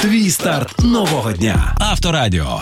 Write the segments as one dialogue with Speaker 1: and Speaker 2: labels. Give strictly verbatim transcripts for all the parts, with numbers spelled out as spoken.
Speaker 1: Твій старт нового дня. Авторадіо.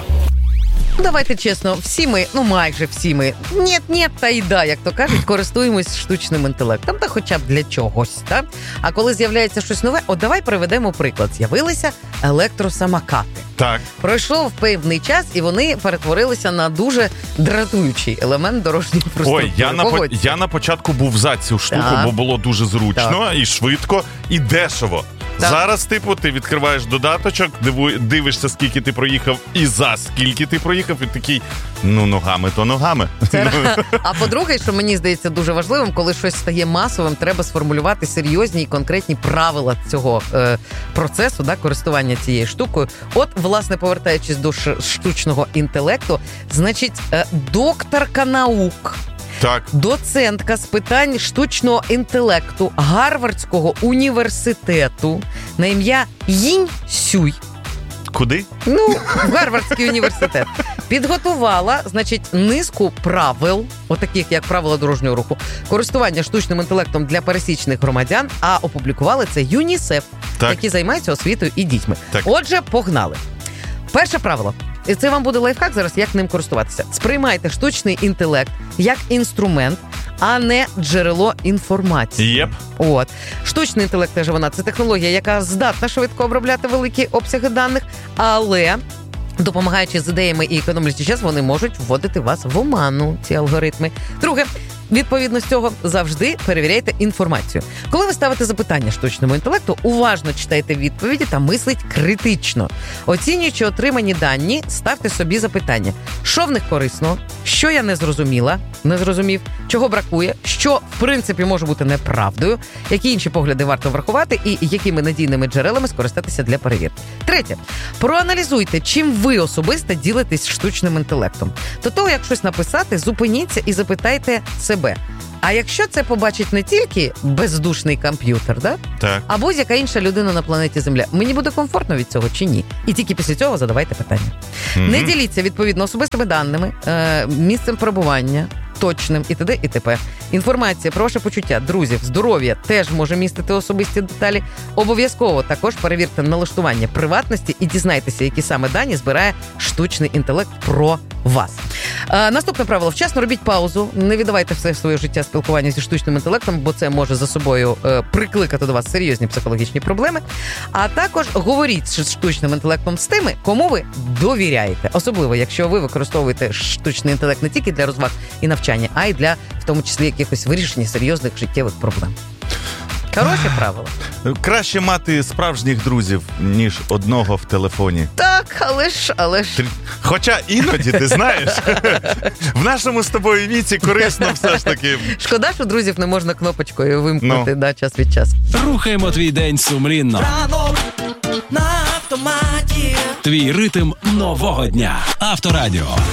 Speaker 2: Давайте чесно, всі ми, ну майже всі ми, ні-ні, та й да, як то кажуть, користуємось штучним інтелектом, та хоча б для чогось, так? А коли з'являється щось нове, от давай приведемо приклад. З'явилися електросамокати.
Speaker 3: Так.
Speaker 2: Пройшов певний час, і вони перетворилися на дуже дратуючий елемент дорожньої інфраструктури.
Speaker 3: Ой, я на, по, я на початку був за цю штуку,
Speaker 2: так.
Speaker 3: бо було дуже зручно,
Speaker 2: так.
Speaker 3: і швидко, і дешево. Так. Зараз, типу, ти відкриваєш додаточок, дивишся, скільки ти проїхав і за скільки ти проїхав, і такий, ну, ногами то ногами.
Speaker 2: Це... А по-друге, що мені здається дуже важливим, коли щось стає масовим, треба сформулювати серйозні і конкретні правила цього е, процесу, да, користування цією штукою. От, власне, повертаючись до штучного інтелекту, значить, е, докторка наук,
Speaker 3: так.
Speaker 2: доцентка з питань штучного інтелекту Гарвардського університету на ім'я Їнь Сюй.
Speaker 3: Куди?
Speaker 2: Ну, в Гарвардський університет. Підготувала, значить, низку правил, отаких як правила дорожнього руху, користування штучним інтелектом для пересічних громадян, а опублікували це ЮНІСЕФ,
Speaker 3: так.
Speaker 2: які займаються освітою і дітьми.
Speaker 3: Так.
Speaker 2: Отже, погнали. Перше правило. І це вам буде лайфхак зараз, як ним користуватися. Сприймайте штучний інтелект як інструмент, а не джерело інформації.
Speaker 3: Єп.
Speaker 2: От. Штучний інтелект, теж вона, це технологія, яка здатна швидко обробляти великі обсяги даних, але, допомагаючи з ідеями і економлячи час, вони можуть вводити вас в оману, ці алгоритми. Друге, відповідно з цього, завжди перевіряйте інформацію. Коли ви ставите запитання штучному інтелекту, уважно читайте відповіді та мисліть критично. Оцінюючи отримані дані, ставте собі запитання. Що в них корисно? Що я не зрозуміла, не зрозумів? Чого бракує? Що, в принципі, може бути неправдою? Які інші погляди варто врахувати? І якими надійними джерелами скористатися для перевірки? Третє. Проаналізуйте, чим ви особисто ділитесь штучним інтелектом. До того, як щось написати, зупиніться і запитайте себе. А якщо це побачить не тільки бездушний комп'ютер, да?
Speaker 3: Так.
Speaker 2: А будь-яка інша людина на планеті Земля, мені буде комфортно від цього чи ні? І тільки після цього задавайте питання. Mm-hmm. Не діліться, відповідно, особистими даними, е- місцем перебування, точним і т.д. і т.п. Інформація про ваше почуття, друзів, здоров'я теж може містити особисті деталі. Обов'язково також перевірте налаштування приватності і дізнайтеся, які саме дані збирає штучний інтелект про вас. Е, наступне правило. Вчасно робіть паузу. Не віддавайте все своє життя спілкування зі штучним інтелектом, бо це може за собою е, прикликати до вас серйозні психологічні проблеми. А також говоріть з штучним інтелектом з тими, кому ви довіряєте. Особливо, якщо ви використовуєте штучний інтелект не тільки для розваг і навчання, а й для, в тому числі, якихось вирішення серйозних життєвих проблем. Хороше правило.
Speaker 3: Краще мати справжніх друзів, ніж одного в телефоні.
Speaker 2: Так, але ж, але ж.
Speaker 3: Хоча іноді, ти знаєш, в нашому з тобою віці корисно все ж таки.
Speaker 2: Шкода, що друзів не можна кнопочкою вимкнути,
Speaker 3: ну.
Speaker 2: да, час від часу.
Speaker 1: Рухаємо твій день сумлінно.
Speaker 4: Ранок на автоматі.
Speaker 1: Твій ритм нового дня. Авторадіо.